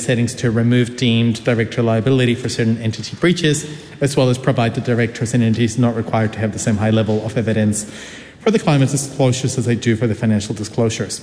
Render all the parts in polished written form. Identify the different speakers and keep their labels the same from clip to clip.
Speaker 1: settings to remove deemed director liability for certain entity breaches, as well as provide that directors and entities not required to have the same high level of evidence for the climate disclosures as they do for the financial disclosures.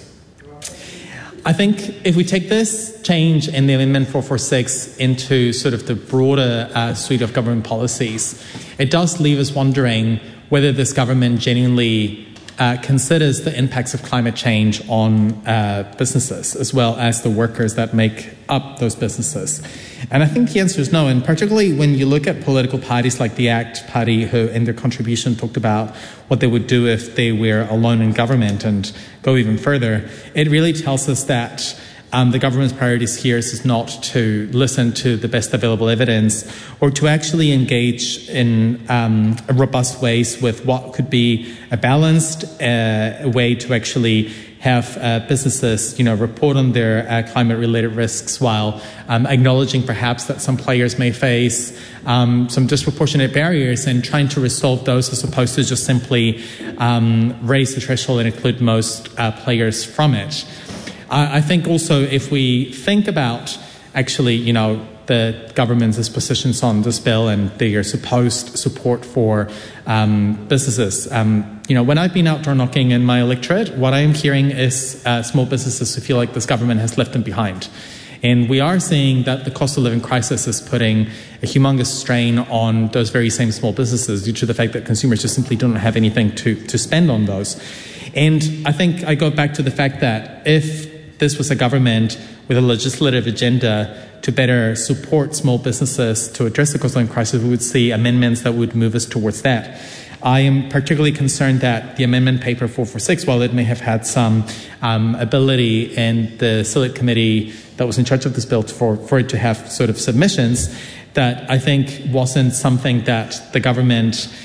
Speaker 1: I think if we take this change in the Amendment 446 into sort of the broader suite of government policies, it does leave us wondering whether this government genuinely considers the impacts of climate change on businesses, as well as the workers that make up those businesses. And I think the answer is no, and particularly when you look at political parties like the ACT Party, who in their contribution talked about what they would do if they were alone in government and go even further, it really tells us that the government's priorities here is not to listen to the best available evidence or to actually engage in robust ways with what could be a balanced way to actually have businesses, report on their climate-related risks while acknowledging perhaps that some players may face some disproportionate barriers and trying to resolve those as opposed to just simply raise the threshold and include most players from it. I think also if we think about actually, the government's positions on this bill and their supposed support for businesses. When I've been outdoor knocking in my electorate, what I am hearing is small businesses who feel like this government has left them behind. And we are seeing that the cost of living crisis is putting a humongous strain on those very same small businesses due to the fact that consumers just simply don't have anything to spend on those. And I think I go back to the fact that if this was a government with a legislative agenda to better support small businesses to address the cost of living crisis, we would see amendments that would move us towards that. I am particularly concerned that the amendment paper 446, while it may have had some ability in the Select Committee that was in charge of this bill for it to have sort of submissions, that I think wasn't something that the government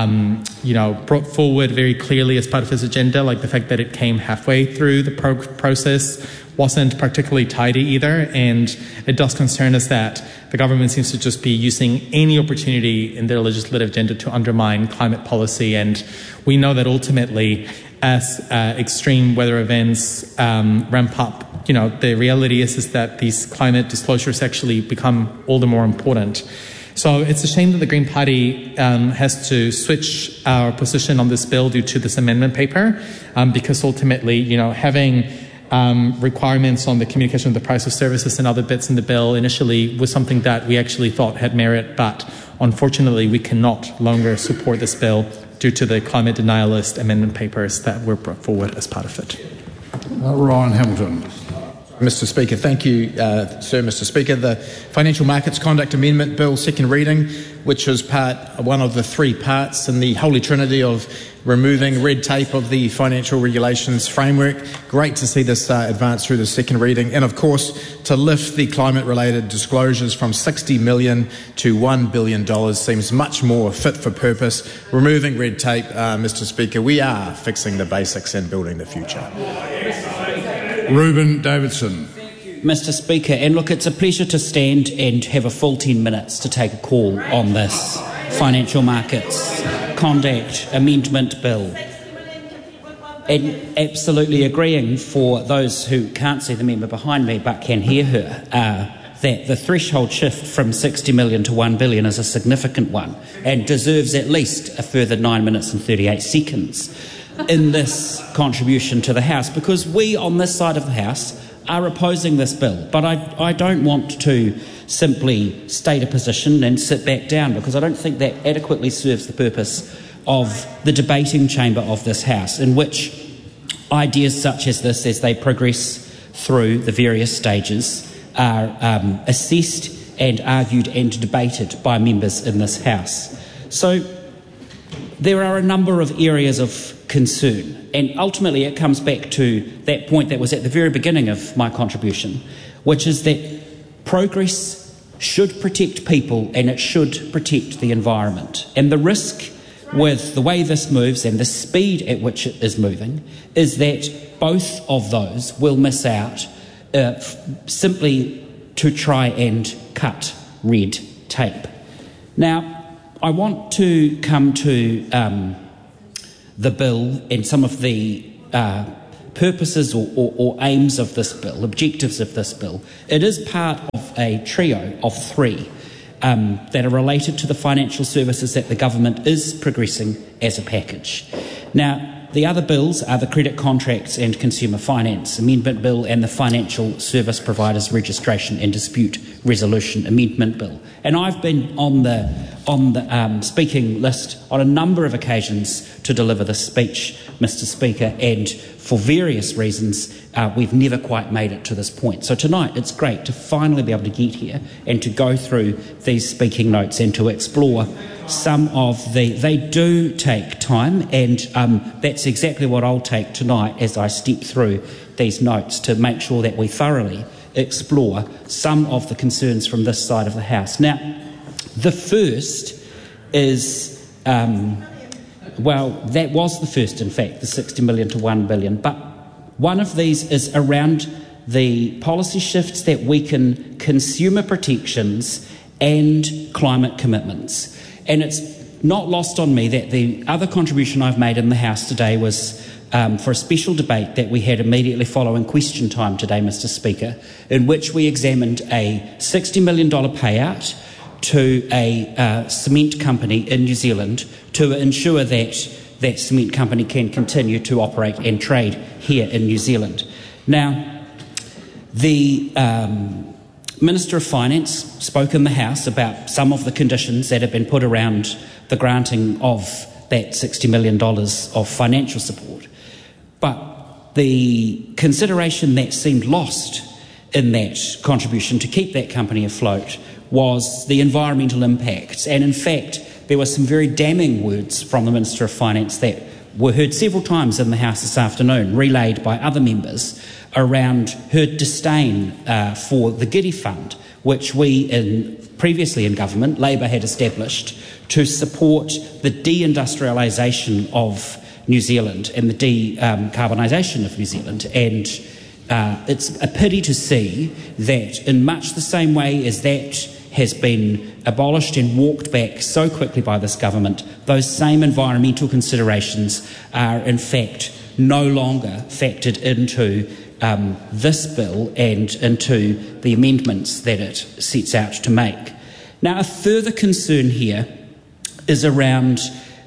Speaker 1: brought forward very clearly as part of his agenda, like the fact that it came halfway through the process wasn't particularly tidy either, and it does concern us that the government seems to just be using any opportunity in their legislative agenda to undermine climate policy, and we know that ultimately as extreme weather events ramp up, the reality is that these climate disclosures actually become all the more important. So it's a shame that the Green Party has to switch our position on this bill due to this amendment paper, because ultimately, having requirements on the communication of the price of services and other bits in the bill initially was something that we actually thought had merit, but unfortunately we cannot longer support this bill due to the climate denialist amendment papers that were brought forward as part of it.
Speaker 2: Ryan Hamilton.
Speaker 3: Mr Speaker, thank you, sir. Mr Speaker, the Financial Markets Conduct Amendment Bill, second reading, which is one of the three parts in the holy trinity of removing red tape of the financial regulations framework. Great to see this advance through the second reading, and of course to lift the climate-related disclosures from $60 million to $1 billion seems much more fit for purpose. Removing red tape, Mr Speaker, we are fixing the basics and building the future.
Speaker 2: Ruben Davidson.
Speaker 4: Mr Speaker, and look, it's a pleasure to stand and have a full 10 minutes to take a call on this Financial Markets Conduct Amendment Bill. And absolutely agreeing, for those who can't see the member behind me but can hear her, that the threshold shift from $60 million to $1 billion is a significant one and deserves at least a further 9 minutes and 38 seconds in this contribution to the House, because we on this side of the House are opposing this bill. But I don't want to simply state a position and sit back down, because I don't think that adequately serves the purpose of the debating chamber of this House, in which ideas such as this, as they progress through the various stages, are assessed and argued and debated by members in this House. So there are a number of areas of concern, and ultimately it comes back to that point that was at the very beginning of my contribution, which is that progress should protect people and it should protect the environment. And the risk with the way this moves and the speed at which it is moving is that both of those will miss out simply to try and cut red tape. Now, I want to come to the bill and some of the purposes or aims of this bill, objectives of this bill. It is part of a trio of three that are related to the financial services that the government is progressing as a package. Now, the other bills are the Credit Contracts and Consumer Finance Amendment Bill and the Financial Service Providers Registration and Dispute Resolution Amendment Bill. And I've been on the speaking list on a number of occasions to deliver this speech, Mr. Speaker, and for various reasons we've never quite made it to this point. So tonight it's great to finally be able to get here and to go through these speaking notes and to explore some of they do take time, and that's exactly what I'll take tonight as I step through these notes to make sure that we thoroughly explore some of the concerns from this side of the House. Now, the first is, that was the first, in fact, the 60 million to 1 billion, but one of these is around the policy shifts that weaken consumer protections and climate commitments. And it's not lost on me that the other contribution I've made in the House today was for a special debate that we had immediately following question time today, Mr. Speaker, in which we examined a $60 million payout to a cement company in New Zealand to ensure that that cement company can continue to operate and trade here in New Zealand. Now, the Minister of Finance spoke in the House about some of the conditions that have been put around the granting of that $60 million of financial support. But the consideration that seemed lost in that contribution to keep that company afloat was the environmental impacts. And in fact, there were some very damning words from the Minister of Finance that were heard several times in the House this afternoon, relayed by other members, around her disdain for the Giddy Fund, which we previously in government, Labour had established to support the deindustrialisation of New Zealand and the decarbonisation of New Zealand. And it's a pity to see that in much the same way as that has been abolished and walked back so quickly by this government, those same environmental considerations are in fact no longer factored into this bill and into the amendments that it sets out to make. Now, a further concern here is around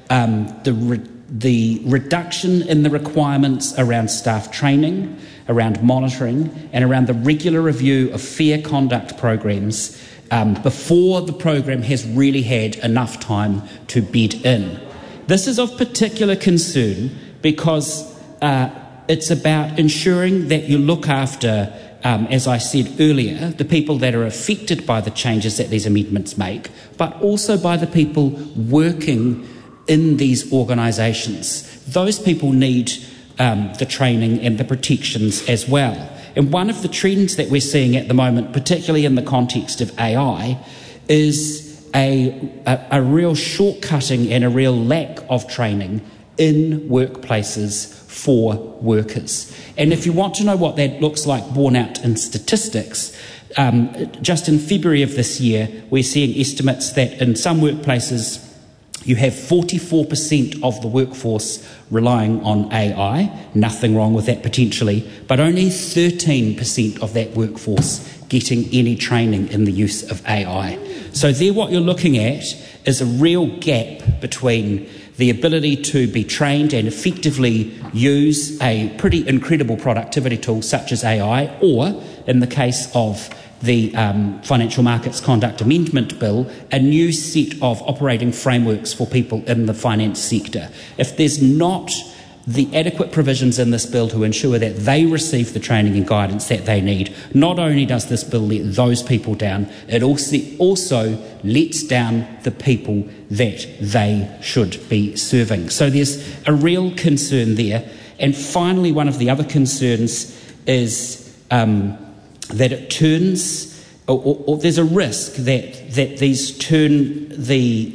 Speaker 4: the reduction in the requirements around staff training, around monitoring, and around the regular review of fair conduct programs before the program has really had enough time to bed in. This is of particular concern because it's about ensuring that you look after, as I said earlier, the people that are affected by the changes that these amendments make, but also by the people working in these organisations. Those people need the training and the protections as well. And one of the trends that we're seeing at the moment, particularly in the context of AI, is a real shortcutting and a real lack of training in workplaces for workers. And if you want to know what that looks like borne out in statistics, just in February of this year, we're seeing estimates that in some workplaces you have 44% of the workforce relying on AI, nothing wrong with that potentially, but only 13% of that workforce getting any training in the use of AI. So there what you're looking at is a real gap between the ability to be trained and effectively use a pretty incredible productivity tool such as AI, or, in the case of the Financial Markets Conduct Amendment Bill, a new set of operating frameworks for people in the finance sector. If there's not the adequate provisions in this bill to ensure that they receive the training and guidance that they need, not only does this bill let those people down, it also lets down the people that they should be serving. So there's a real concern there. And finally, one of the other concerns is that it turns, or there's a risk that these turn the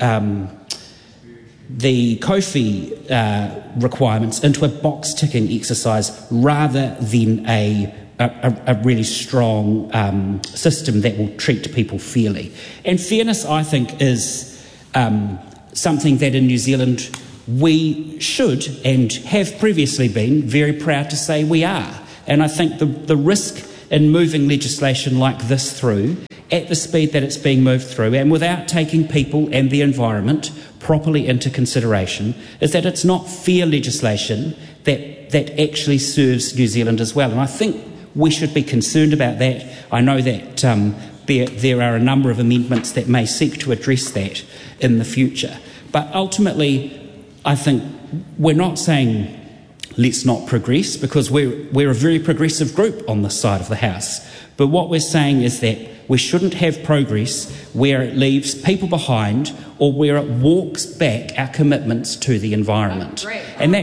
Speaker 4: COFI requirements into a box-ticking exercise rather than a really strong system that will treat people fairly. And fairness, I think, is something that in New Zealand we should and have previously been very proud to say we are. And I think the risk in moving legislation like this through at the speed that it's being moved through and without taking people and the environment properly into consideration is that it's not fair legislation that actually serves New Zealand as well. And I think we should be concerned about that. I know that there are a number of amendments that may seek to address that in the future. But ultimately, I think we're not saying let's not progress, because we're a very progressive group on this side of the House. But what we're saying is that we shouldn't have progress where it leaves people behind or where it walks back our commitments to the environment. And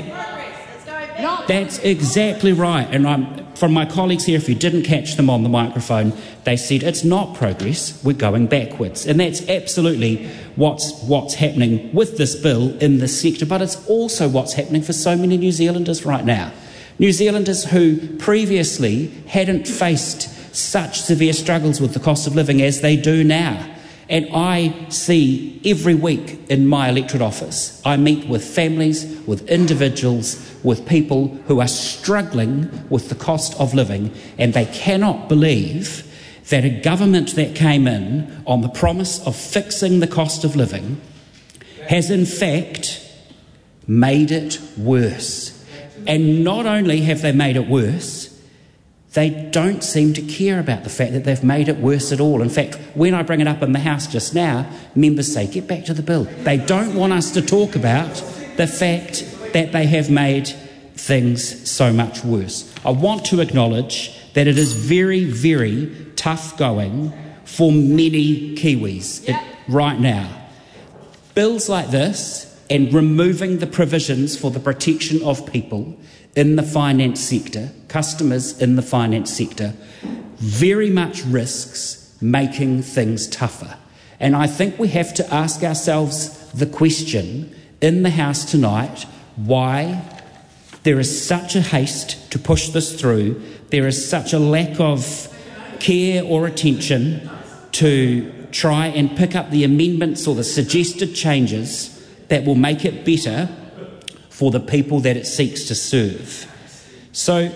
Speaker 4: that's exactly right. And from my colleagues here, if you didn't catch them on the microphone, they said it's not progress, we're going backwards. And that's absolutely what's happening with this bill in this sector, but it's also what's happening for so many New Zealanders right now. New Zealanders who previously hadn't faced such severe struggles with the cost of living as they do now. And I see every week in my electorate office, I meet with families, with individuals, with people who are struggling with the cost of living, and they cannot believe that a government that came in on the promise of fixing the cost of living has in fact made it worse. And not only have they made it worse, they don't seem to care about the fact that they've made it worse at all. In fact, when I bring it up in the House just now, members say, get back to the bill. They don't want us to talk about the fact that they have made things so much worse. I want to acknowledge that it is very, very tough going for many Kiwis right now. Bills like this and removing the provisions for the protection of people in the finance sector, customers in the finance sector, very much risks making things tougher. And I think we have to ask ourselves the question in the House tonight, why there is such a haste to push this through, there is such a lack of care or attention to try and pick up the amendments or the suggested changes that will make it better for the people that it seeks to serve. So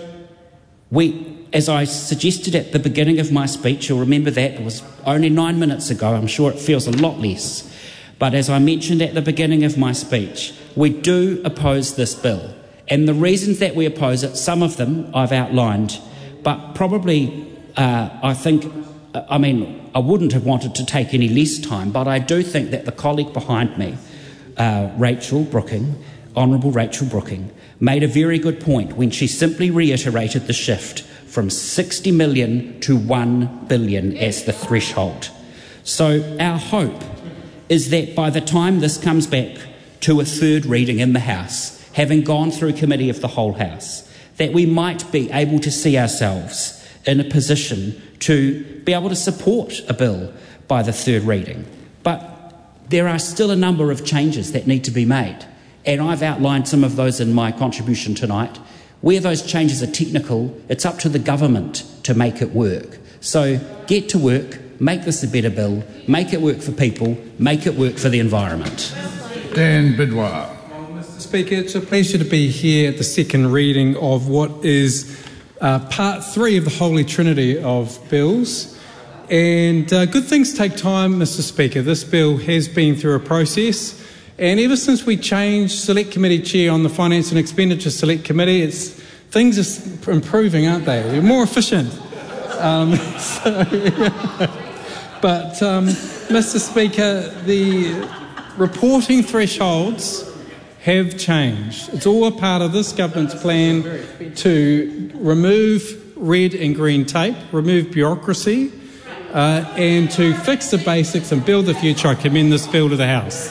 Speaker 4: as I suggested at the beginning of my speech, you'll remember that it was only 9 minutes ago, I'm sure it feels a lot less, but as I mentioned at the beginning of my speech, we do oppose this bill. And the reasons that we oppose it, some of them I've outlined, but probably I wouldn't have wanted to take any less time, but I do think that the colleague behind me, Honourable Rachel Brooking, made a very good point when she simply reiterated the shift from 60 million to 1 billion as the threshold. So our hope is that by the time this comes back to a third reading in the House, having gone through Committee of the Whole House, that we might be able to see ourselves in a position to be able to support a bill by the third reading. But there are still a number of changes that need to be made, and I've outlined some of those in my contribution tonight. Where those changes are technical, it's up to the government to make it work. So get to work, make this a better bill, make it work for people, make it work for the environment.
Speaker 2: Dan Bidwell.
Speaker 5: Mr. Speaker, it's a pleasure to be here at the second reading of what is part 3 of the Holy Trinity of bills. And good things take time, Mr. Speaker. This bill has been through a process, and ever since we changed Select Committee Chair on the Finance and Expenditure Select Committee, things are improving, aren't they? They're more efficient. Mr. Speaker, the reporting thresholds have changed. It's all a part of this government's plan to remove red and green tape, remove bureaucracy, and to fix the basics and build the future. I commend this bill to the House.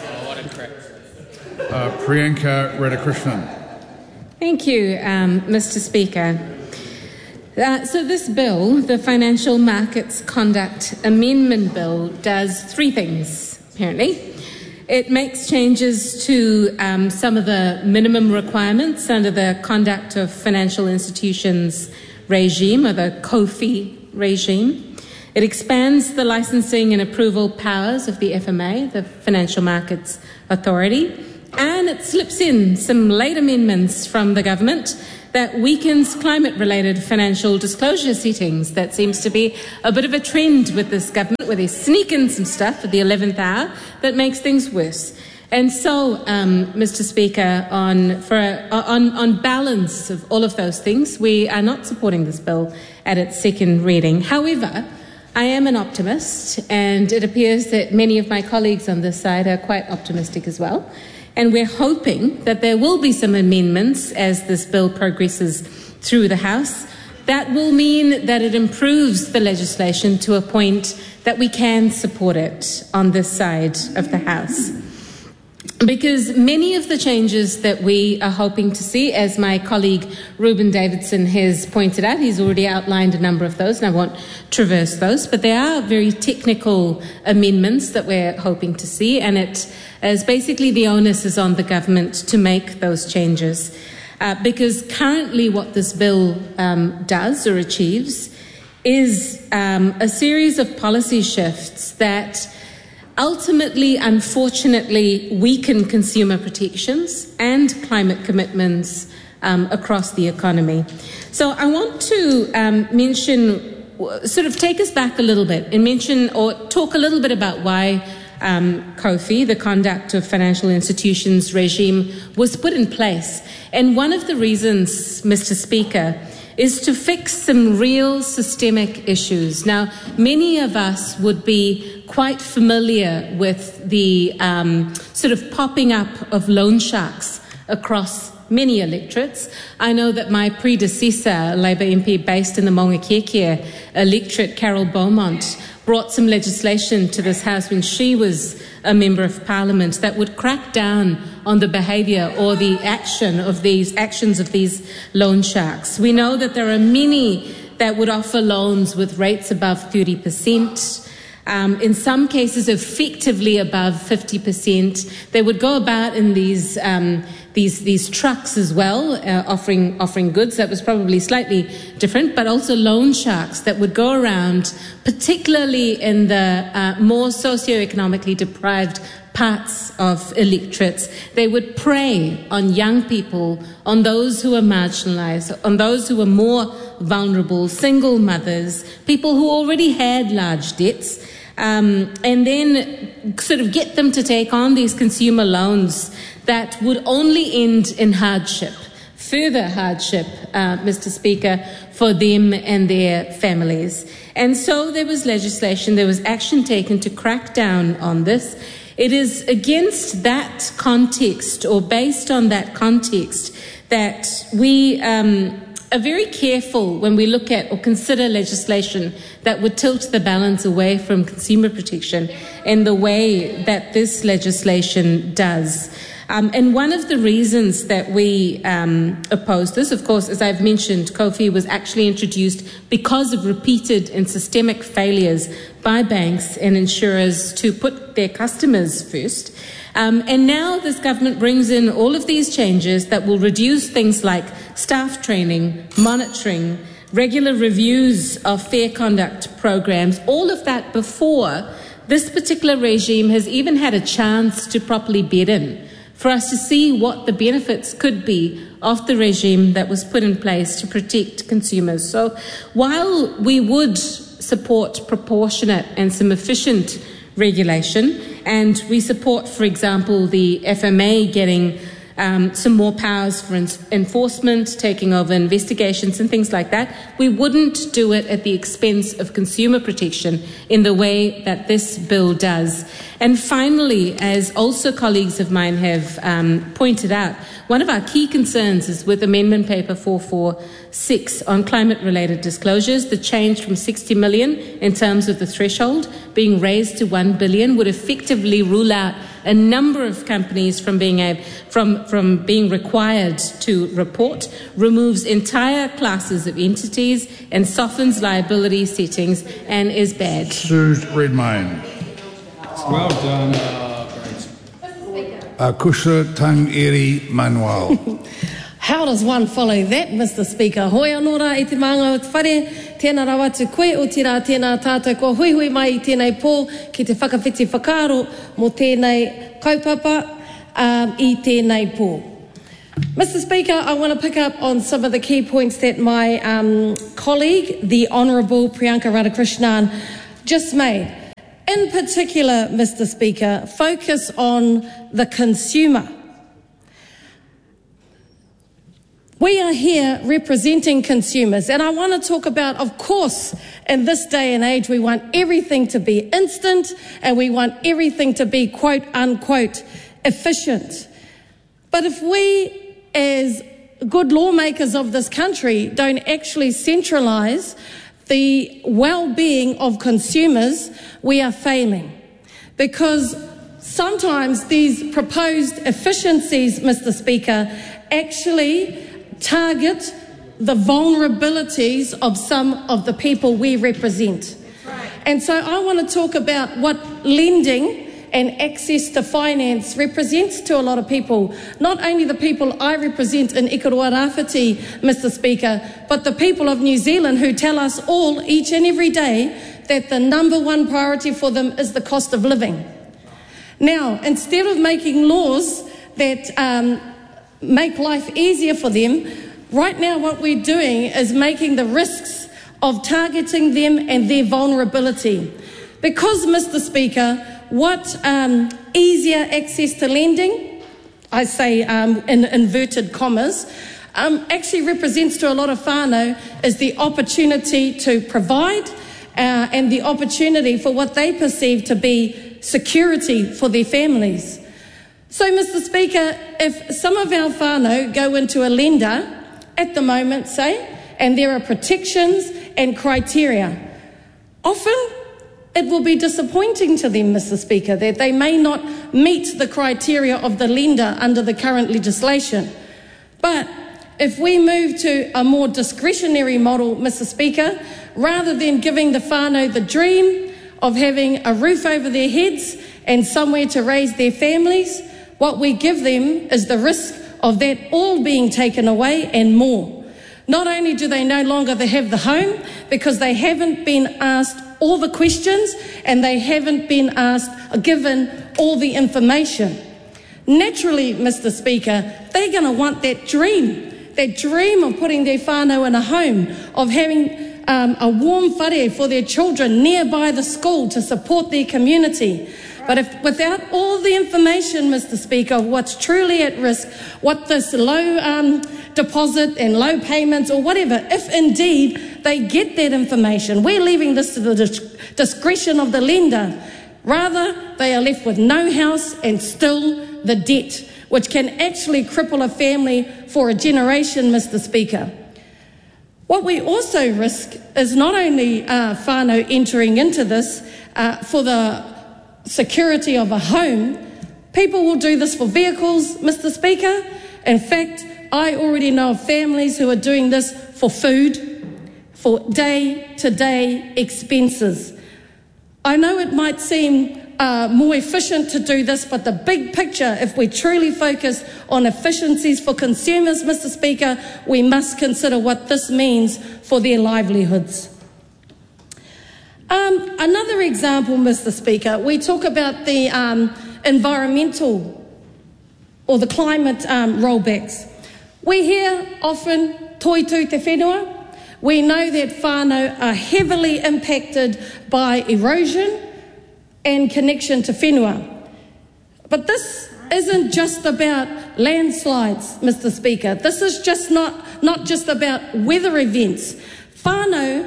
Speaker 2: Priyanka Radhakrishnan.
Speaker 6: Thank you, Mr. Speaker. So this bill, the Financial Markets Conduct Amendment Bill, does 3 things, apparently. It makes changes to some of the minimum requirements under the Conduct of Financial Institutions regime, or the COFI regime. It expands the licensing and approval powers of the FMA, the Financial Markets Authority, and it slips in some late amendments from the government that weakens climate-related financial disclosure settings. That seems to be a bit of a trend with this government, where they sneak in some stuff at the 11th hour that makes things worse. And so, Mr. Speaker, on balance of all of those things, we are not supporting this bill at its second reading. However, I am an optimist, and it appears that many of my colleagues on this side are quite optimistic as well. And we're hoping that there will be some amendments as this bill progresses through the House. That will mean that it improves the legislation to a point that we can support it on this side of the House. Because many of the changes that we are hoping to see, as my colleague Ruben Davidson has pointed out, he's already outlined a number of those, and I won't traverse those, but there are very technical amendments that we're hoping to see, and it is basically the onus is on the government to make those changes. Because currently what this bill does or achieves is a series of policy shifts that ultimately, unfortunately, weaken consumer protections and climate commitments across the economy. So I want to take us back a little bit and mention or talk a little bit about why COFI, the Conduct of Financial Institutions regime, was put in place. And one of the reasons, Mr. Speaker, is to fix some real systemic issues. Now, many of us would be quite familiar with the popping up of loan sharks across many electorates. I know that my predecessor, Labour MP based in the Maungakiekie electorate, Carol Beaumont, brought some legislation to this House when she was a Member of Parliament that would crack down on the behaviour or the actions of these loan sharks. We know that there are many that would offer loans with rates above 30%. In some cases, effectively above 50%. They would go about in these trucks as well, offering goods. That was probably slightly different, but also loan sharks that would go around, particularly in the more socioeconomically deprived parts of electorates. They would prey on young people, on those who are marginalised, on those who are more vulnerable, single mothers, people who already had large debts, and then sort of get them to take on these consumer loans that would only end in hardship, further hardship, Mr. Speaker, for them and their families. And so there was legislation, there was action taken to crack down on this. It is against that context, or based on that context, that we are very careful when we look at or consider legislation that would tilt the balance away from consumer protection in the way that this legislation does. And one of the reasons that we oppose this, of course, as I've mentioned, COFI was actually introduced because of repeated and systemic failures by banks and insurers to put their customers first. And now this government brings in all of these changes that will reduce things like staff training, monitoring, regular reviews of fair conduct programs, all of that before this particular regime has even had a chance to properly bed in, for us to see what the benefits could be of the regime that was put in place to protect consumers. So while we would support proportionate and some efficient regulation, and we support, for example, the FMA getting some more powers for enforcement, taking over investigations and things like that, we wouldn't do it at the expense of consumer protection in the way that this bill does. And finally, as also colleagues of mine have pointed out, one of our key concerns is with Amendment Paper 446 on climate-related disclosures. The change from 60 million in terms of the threshold being raised to 1 billion would effectively rule out a number of companies from being required to report, removes entire classes of entities, and softens liability settings, and is bad.
Speaker 2: Suze Redmayne.
Speaker 5: Well done.
Speaker 2: Kushla Tangiri Manuel.
Speaker 7: How does one follow that, Mr. Speaker? Hoi anora e te maanga o te whare, tēnā rawa te koe o tira tēnā tātou ko hui mai i tēnei pō ki te whakawhiti whakaro mo tēnei kaupapa. I tēnei pō. Mr. Speaker, I want to pick up on some of the key points that my colleague, the Honourable Priyanka Radhakrishnan, just made. In particular, Mr. Speaker, focus on the consumer. We are here representing consumers, and I want to talk about, of course, in this day and age, we want everything to be instant and we want everything to be, quote unquote, efficient. But if we, as good lawmakers of this country, don't actually centralise the well-being of consumers, we are failing. Because sometimes these proposed efficiencies, Mr. Speaker, actually target the vulnerabilities of some of the people we represent. And so I want to talk about what lending and access to finance represents to a lot of people, not only the people I represent in Ikaroa Rāwhiti, Mr. Speaker, but the people of New Zealand who tell us all each and every day that the number one priority for them is the cost of living. Now, instead of making laws that make life easier for them, right now what we're doing is making the risks of targeting them and their vulnerability. Because, Mr. Speaker, what easier access to lending, I say in inverted commas, actually represents to a lot of whānau is the opportunity to provide and the opportunity for what they perceive to be security for their families. So, Mr. Speaker, if some of our whānau go into a lender at the moment, say, and there are protections and criteria, often it will be disappointing to them, Mr. Speaker, that they may not meet the criteria of the lender under the current legislation. But if we move to a more discretionary model, Mr. Speaker, rather than giving the whānau the dream of having a roof over their heads and somewhere to raise their families, what we give them is the risk of that all being taken away and more. Not only do they no longer have the home because they haven't been asked all the questions and they haven't been given all the information. Naturally, Mr. Speaker, they're going to want that dream of putting their whānau in a home, of having a warm whare for their children nearby the school to support their community. But if without all the information, Mr. Speaker, what's truly at risk, what this low deposit and low payments or whatever, if indeed they get that information, we're leaving this to the discretion of the lender. Rather, they are left with no house and still the debt, which can actually cripple a family for a generation, Mr. Speaker. What we also risk is not only whānau entering into this for the security of a home, people will do this for vehicles, Mr. Speaker. In fact, I already know of families who are doing this for food, for day-to-day expenses. I know it might seem more efficient to do this, but the big picture, if we truly focus on efficiencies for consumers, Mr. Speaker, we must consider what this means for their livelihoods. Another example, Mr. Speaker, we talk about the environmental or the climate rollbacks. We hear often toi tū te whenua. We know that whānau are heavily impacted by erosion and connection to whenua. But this isn't just about landslides, Mr. Speaker. This is just not just about weather events. Whānau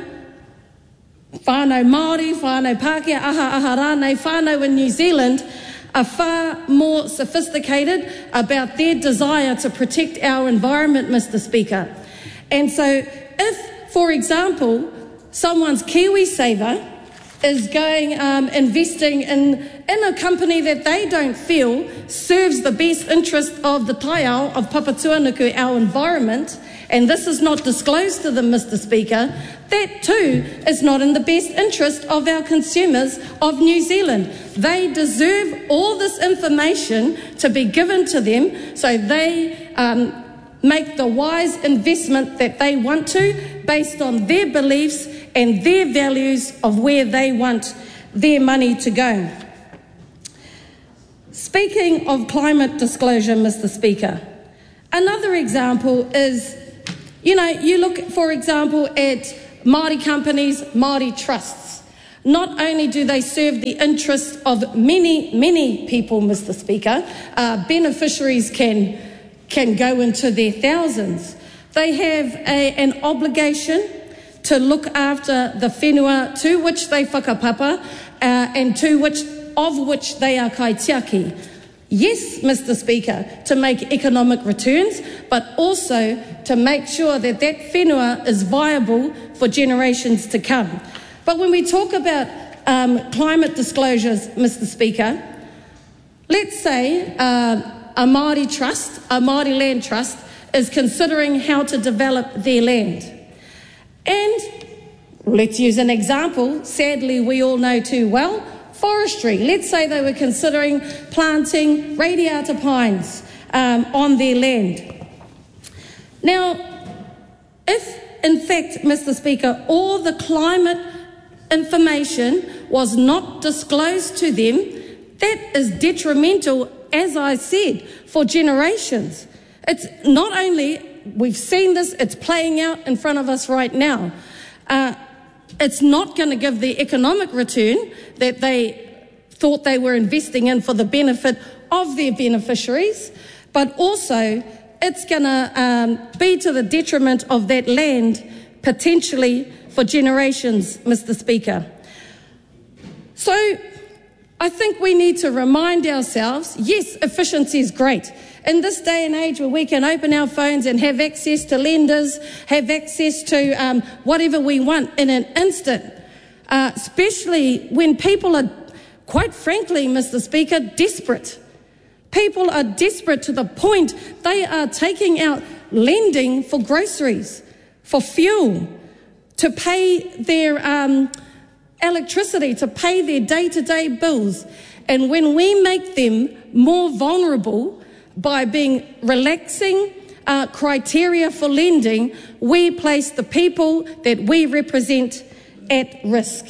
Speaker 7: Māori, whānau Pākehā, aha rānei, whānau in New Zealand are far more sophisticated about their desire to protect our environment, Mr. Speaker. And so if, for example, someone's KiwiSaver is going investing in a company that they don't feel serves the best interest of the taiao of Papatūānuku, our environment, and this is not disclosed to them, Mr. Speaker, that too is not in the best interest of our consumers of New Zealand. They deserve all this information to be given to them so they make the wise investment that they want to based on their beliefs and their values of where they want their money to go. Speaking of climate disclosure, Mr. Speaker, another example is, you look, for example, at Māori companies, Māori trusts. Not only do they serve the interests of many, many people, Mr. Speaker, beneficiaries can go into their thousands. They have an obligation to look after the whenua to which they whakapapa and of which they are kaitiaki. Yes, Mr. Speaker, to make economic returns, but also to make sure that that whenua is viable for generations to come. But when we talk about climate disclosures, Mr. Speaker, let's say a Māori trust, a Māori land trust, is considering how to develop their land. And let's use an example, sadly we all know too well, forestry. Let's say they were considering planting radiata pines on their land. Now, if in fact, Mr. Speaker, all the climate information was not disclosed to them, that is detrimental, as I said, for generations. It's not only, we've seen this, it's playing out in front of us right now. It's not going to give the economic return that they thought they were investing in for the benefit of their beneficiaries, but also it's going to be to the detriment of that land, potentially for generations, Mr. Speaker. So I think we need to remind ourselves, yes, efficiency is great. In this day and age where we can open our phones and have access to lenders, have access to whatever we want in an instant, especially when people are, quite frankly, Mr. Speaker, desperate. People are desperate to the point they are taking out lending for groceries, for fuel, to pay their electricity, to pay their day-to-day bills. And when we make them more vulnerable by relaxing criteria for lending, we place the people that we represent at risk.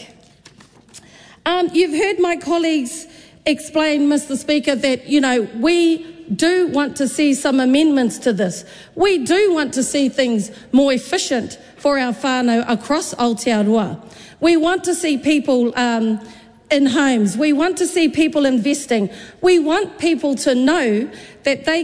Speaker 7: You've heard my colleagues explain, Mr. Speaker, that, we do want to see some amendments to this. We do want to see things more efficient for our whānau across Aotearoa. We want to see people in homes. We want to see people investing. We want people to know that their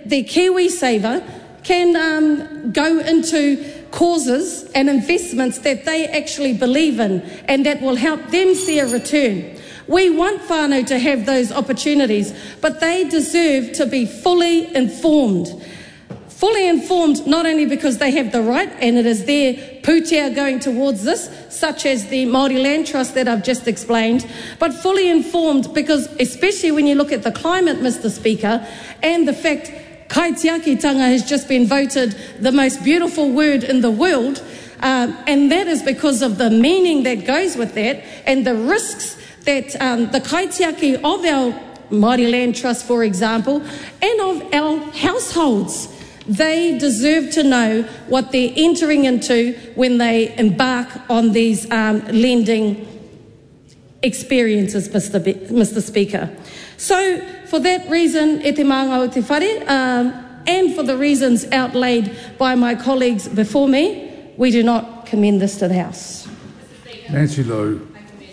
Speaker 7: KiwiSaver can go into causes and investments that they actually believe in and that will help them see a return. We want whānau to have those opportunities, but they deserve to be fully informed. Fully informed not only because they have the right, and it is their pūtea going towards this, such as the Māori Land Trust that I've just explained, but fully informed because, especially when you look at the climate, Mr. Speaker, and the fact kaitiakitanga has just been voted the most beautiful word in the world, and that is because of the meaning that goes with that and the risks that the kaitiaki of our Māori Land Trust, for example, and of our households, they deserve to know what they're entering into when they embark on these lending experiences, Mr. Speaker. So, for that reason, e te maanga o te whare, and for the reasons outlaid by my colleagues before me, we do not commend this to the House.
Speaker 2: Nancy Lowe.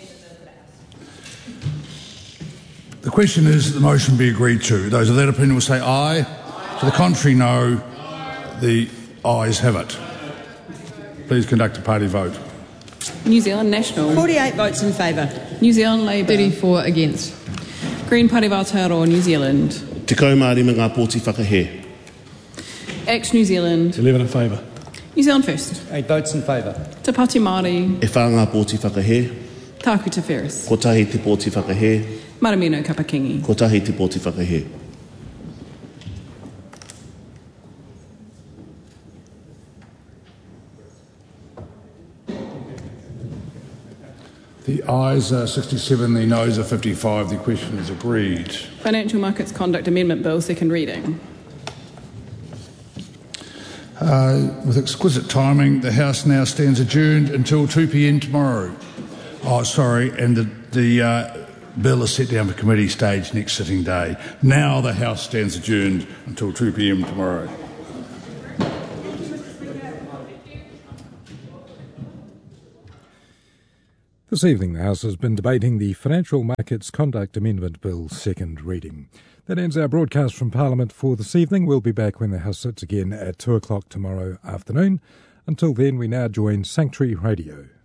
Speaker 2: The question is that the motion be agreed to. Those of that opinion will say aye. To the contrary, no. The ayes have it. Please conduct a party vote.
Speaker 8: New Zealand National.
Speaker 9: 48 votes in favour.
Speaker 8: New Zealand Labour.
Speaker 9: 34 against.
Speaker 8: Green Party of Aotearoa, New Zealand.
Speaker 10: Te kaumārima ngā pōti whakahe.
Speaker 8: Act New Zealand.
Speaker 5: 11 in favour.
Speaker 8: New Zealand First.
Speaker 11: 8 votes in favour.
Speaker 8: Te Pāti Māori.
Speaker 10: E whā ngā pōti whakahe.
Speaker 8: Tāku Te Wheres.
Speaker 10: Ko tahi te pōti whakahe.
Speaker 8: Maramino Kapakingi.
Speaker 10: Ko tahi te pōti whakahe.
Speaker 2: The ayes are 67, the noes are 55. The question is agreed.
Speaker 8: Financial Markets Conduct Amendment Bill, second reading.
Speaker 2: With exquisite timing, the House now stands adjourned until 2 p.m. tomorrow. Oh, sorry, and the bill is set down for committee stage next sitting day. Now the House stands adjourned until 2 p.m. tomorrow.
Speaker 11: This evening, the House has been debating the Financial Markets Conduct Amendment Bill second reading. That ends our broadcast from Parliament for this evening. We'll be back when the House sits again at 2 o'clock tomorrow afternoon. Until then, we now join Sanctuary Radio.